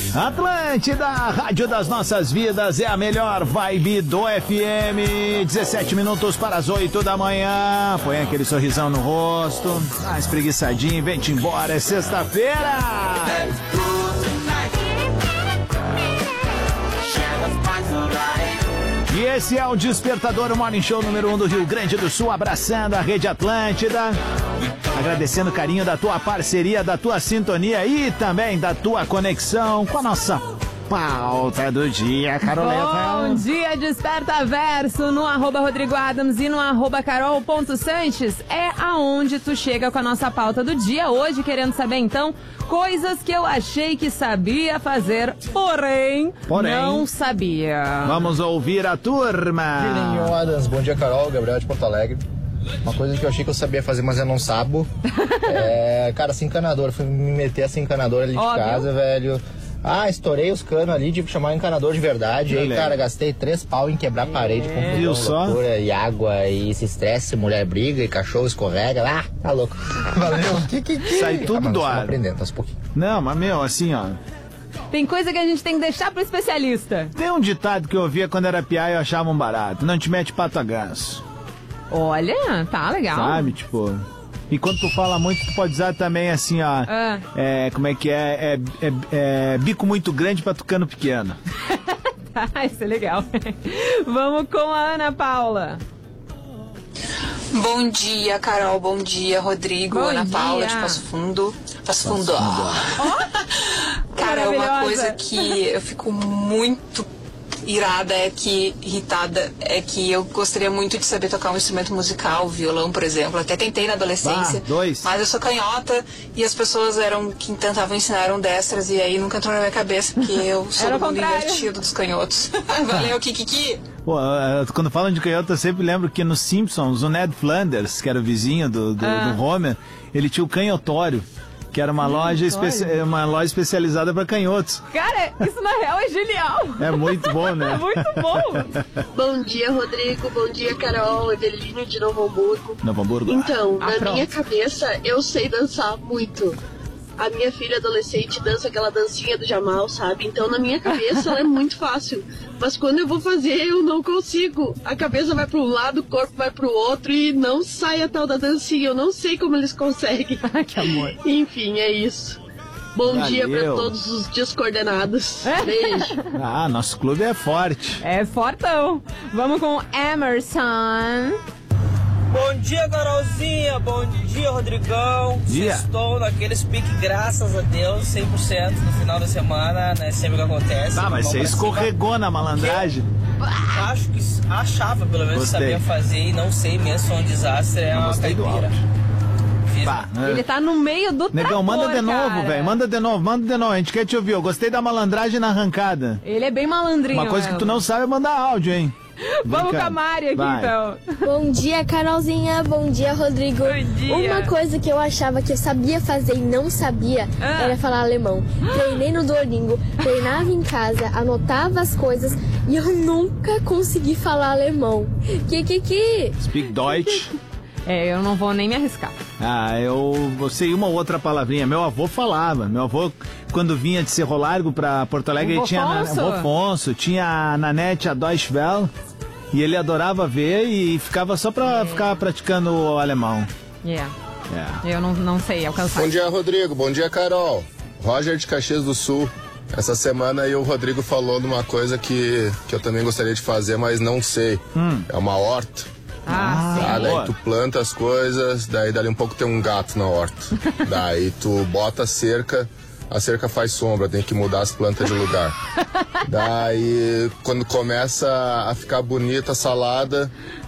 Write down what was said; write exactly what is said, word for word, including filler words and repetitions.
Atlântida, rádio das nossas vidas, é a melhor vibe do F M. dezessete minutos para as oito da manhã. Põe aquele sorrisão no rosto, dá uma espreguiçadinha e vem-te embora. É sexta-feira. E esse é o Despertador, o Morning Show número um do Rio Grande do Sul, abraçando a Rede Atlântida, agradecendo o carinho da tua parceria, da tua sintonia e também da tua conexão com a nossa pauta do dia, Caroleta. Bom dia, Desperta Verso, no arroba Rodrigo Adams e no arroba Carol.Sanches, é aonde tu chega com a nossa pauta do dia. Hoje, querendo saber, então, coisas que eu achei que sabia fazer, porém, porém não sabia. Vamos ouvir a turma. Filhinho Adams, bom dia, Carol, Gabriel de Porto Alegre. Uma coisa que eu achei que eu sabia fazer, mas eu não sabo, é, cara, essa encanadora, fui me meter essa encanadora ali de Óbvio. casa, velho. Ah, estourei os canos ali de chamar um encanador de verdade. E aí, cara, gastei três pau em quebrar a parede, é. confusão, loucura, e água, e se estresse, mulher briga, e cachorro escorrega. Ah, tá louco. Valeu. que, que, que? Sai tudo ah, do ar. Aprendendo, aos pouquinhos. Não, mas, meu, assim, ó. Tem coisa que a gente tem que deixar pro especialista. Tem um ditado que eu ouvia quando era piá e eu achava um barato. Não te mete pato a ganso. Olha, tá legal. Sabe, tipo... E quando tu fala muito, tu pode usar também assim, ó. Ah. É, como é que é? É, é, é bico muito grande pra tucano pequeno. Tá, isso é legal. Vamos com a Ana Paula. Bom dia, Carol. Bom dia, Rodrigo. Bom Ana dia. Paula de Passo Fundo. Passo Fundo. Oh. Cara, uma coisa que eu fico muito irada é que, irritada, é que eu gostaria muito de saber tocar um instrumento musical, violão, por exemplo. Até tentei na adolescência, ah, dois. mas eu sou canhota e as pessoas eram que tentavam ensinar eram destras e aí nunca entrou na minha cabeça, porque eu sou do mundo invertido dos canhotos. Valeu, Kikiki! Pô, quando falam de canhoto, eu sempre lembro que nos Simpsons, o Ned Flanders, que era o vizinho do, do, ah. do Homer, ele tinha o canhotório. Que era uma, hum, loja espe- uma loja especializada para canhotos. Cara, isso na real é genial. É muito bom, né? É muito bom. Bom dia, Rodrigo. Bom dia, Carol. Eveline de Novo Hamburgo. Novo Hamburgo. Então, ah, na pronto. minha cabeça, eu sei dançar muito. A minha filha adolescente dança aquela dancinha do Jamal, sabe? Então, na minha cabeça, ela é muito fácil. Mas quando eu vou fazer, eu não consigo. A cabeça vai para um lado, o corpo vai para o outro e não sai a tal da dancinha. Eu não sei como eles conseguem. Que amor. Enfim, é isso. Bom Valeu. dia para todos os descoordenados. Beijo. Ah, nosso clube é forte. É fortão. Vamos com Emerson. Bom dia, Carolzinha. Bom dia, Rodrigão. Dia. Estou naqueles piques, graças a Deus, cem por cento no final da semana, né? Sempre que acontece. Tá, mas você escorregou cima. na malandragem. Eu acho que achava, pelo menos, Gostei. sabia fazer e não sei mesmo, sou um desastre, é não uma caipira. Bah, Ele tá no meio do Negão, trator, manda de novo, cara. velho. Manda de novo, manda de novo. A gente quer te ouvir. Eu gostei da malandragem na arrancada. Ele é bem malandrinho. Uma coisa mesmo. que tu não sabe é mandar áudio, hein? Vamos com a Mari aqui, Vai. então. Bom dia, Carolzinha. Bom dia, Rodrigo. Bom dia. Uma coisa que eu achava que eu sabia fazer e não sabia ah. era falar alemão. Treinei no Duolingo, treinava em casa, anotava as coisas e eu nunca consegui falar alemão. Que, que, que? Speak Deutsch. É, eu não vou nem me arriscar. Ah, eu, eu sei uma outra palavrinha. Meu avô falava. Meu avô, quando vinha de Cerro Largo pra Porto Alegre, ele tinha na, o Afonso, tinha na net a Deutsche Welle. E ele adorava ver e ficava só pra é. ficar praticando o alemão. Yeah. Yeah. Eu não, não sei alcançar. Bom dia, Rodrigo. Bom dia, Carol. Roger de Caxias do Sul. Essa semana aí o Rodrigo falou de uma coisa que, que eu também gostaria de fazer, mas não sei. Hum. É uma horta. Ah, sim. Tá, daí tu planta as coisas, daí dali um pouco tem um gato na horta. Daí tu bota a cerca, a cerca faz sombra, tem que mudar as plantas de lugar. Daí quando começa a ficar bonita a salada,